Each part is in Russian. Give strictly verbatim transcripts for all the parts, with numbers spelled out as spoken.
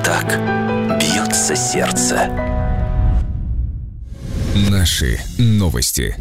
так бьется сердце. Наши новости.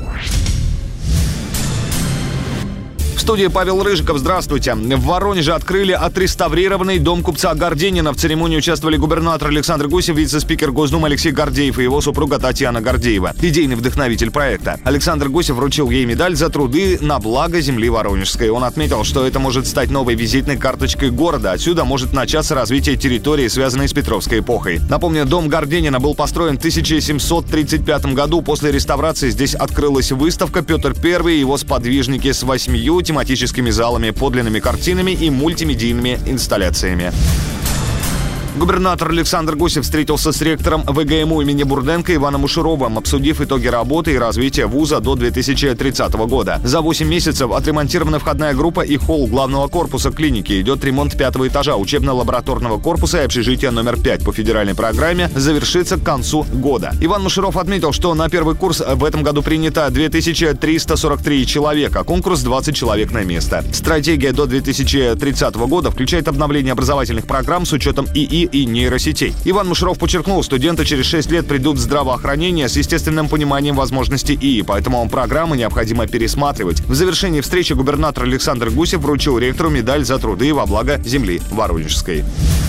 В студии Павел Рыжиков. Здравствуйте. В Воронеже открыли отреставрированный дом купца Горденина. В церемонии участвовали губернатор Александр Гусев, вице-спикер Госдумы Алексей Гордеев и его супруга Татьяна Гордеева, идейный вдохновитель проекта. Александр Гусев вручил ей медаль за труды на благо земли воронежской. Он отметил, что это может стать новой визитной карточкой города. Отсюда может начаться развитие территории, связанной с Петровской эпохой. Напомню, дом Горденина был построен в тысяча семьсот тридцать пятом году. После реставрации здесь открылась выставка «Петр Первый» и его сподвижники с восьмию тематическими залами, подлинными картинами и мультимедийными инсталляциями. Губернатор Александр Гусев встретился с ректором ВГМУ имени Бурденко Иваном Ушуровым, обсудив итоги работы и развития вуза до две тысячи тридцатого года. За восемь месяцев отремонтирована входная группа и холл главного корпуса клиники. Идет ремонт пятого этажа учебно-лабораторного корпуса и общежития номер пять по федеральной программе. Завершится к концу года. Иван Ушуров отметил, что на первый курс в этом году принято две тысячи триста сорок три человека. Конкурс двадцать человек на место. Стратегия до две тысячи тридцатого года включает обновление образовательных программ с учетом ИИ и нейросетей. Иван Мушаров подчеркнул, студенты через шесть лет придут в здравоохранение с естественным пониманием возможностей ИИ, поэтому программы необходимо пересматривать. В завершении встречи губернатор Александр Гусев вручил ректору медаль за труды во благо земли воронежской.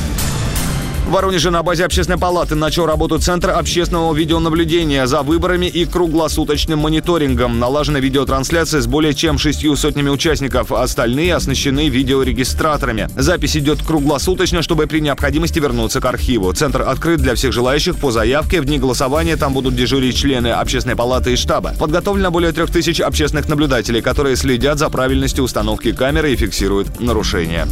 В Воронеже на базе общественной палаты начал работу Центр общественного видеонаблюдения за выборами и круглосуточным мониторингом. Налажена видеотрансляция с более чем шестью сотнями участников. Остальные оснащены видеорегистраторами. Запись идет круглосуточно, чтобы при необходимости вернуться к архиву. Центр открыт для всех желающих по заявке. В дни голосования там будут дежурить члены общественной палаты и штаба. Подготовлено более трех тысяч общественных наблюдателей, которые следят за правильностью установки камеры и фиксируют нарушения.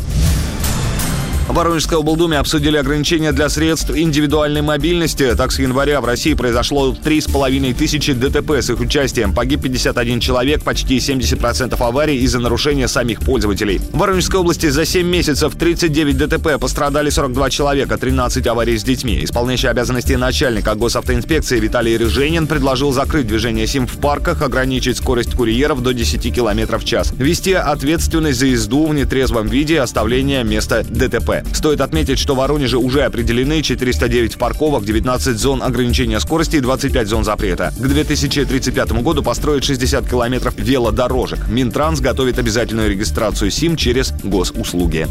В Воронежской облдуме обсудили ограничения для средств индивидуальной мобильности. Так, с января в России произошло три с половиной тысячи ДТП с их участием. Погиб пятьдесят один человек, почти семьдесят процентов аварий из-за нарушения самих пользователей. В Воронежской области за семь месяцев тридцать девять ДТП, пострадали сорок два человека, тринадцать аварий с детьми. Исполняющий обязанности начальника госавтоинспекции Виталий Рыженин предложил закрыть движение СИМ в парках, ограничить скорость курьеров до десяти километров в час, ввести ответственность за езду в нетрезвом виде и оставление места ДТП. Стоит отметить, что в Воронеже уже определены четыреста девять парковок, девятнадцать зон ограничения скорости и двадцать пять зон запрета. К две тысячи тридцать пятому году построят шестьдесят километров велодорожек. Минтранс готовит обязательную регистрацию СИМ через госуслуги.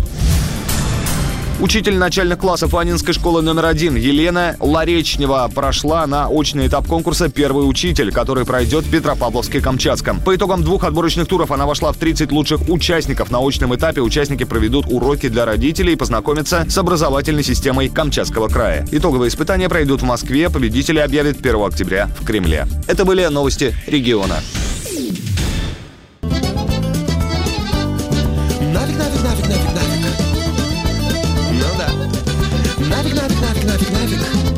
Учитель начальных классов Аннинской школы номер один Елена Ларечнева прошла на очный этап конкурса «Первый учитель», который пройдет в Петропавловске-Камчатском. По итогам двух отборочных туров она вошла в тридцать лучших участников. На очном этапе участники проведут уроки для родителей и познакомятся с образовательной системой Камчатского края. Итоговые испытания пройдут в Москве, победители объявят первого октября в Кремле. Это были новости региона. Нафиг, нафиг, нафиг, нафиг, нафиг. Ну да. Нафиг, нафиг, нафиг, нафиг, нафиг.